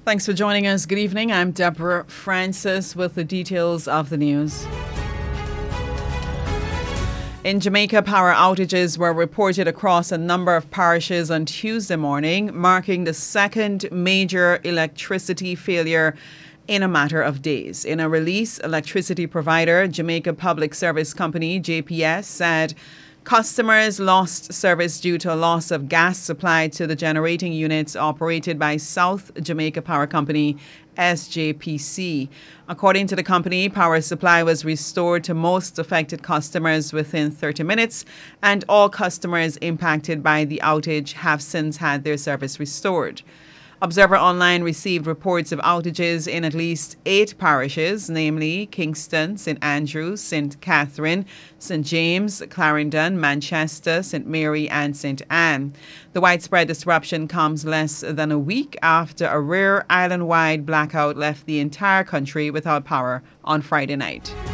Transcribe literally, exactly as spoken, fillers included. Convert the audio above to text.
Thanks for joining us. Good evening. I'm Deborah Francis with the details of the news. In Jamaica, power outages were reported across a number of parishes on Tuesday morning, marking the second major electricity failure in a matter of days. In a release, electricity provider Jamaica Public Service Company, J P S, said customers lost service due to a loss of gas supply to the generating units operated by South Jamaica Power Company, S J P C. According to the company, power supply was restored to most affected customers within thirty minutes, and all customers impacted by the outage have since had their service restored. Observer Online received reports of outages in at least eight parishes, namely Kingston, Saint Andrews, Saint Catherine, Saint James, Clarendon, Manchester, Saint Mary, and Saint Anne. The widespread disruption comes less than a week after a rare island-wide blackout left the entire country without power on Friday night.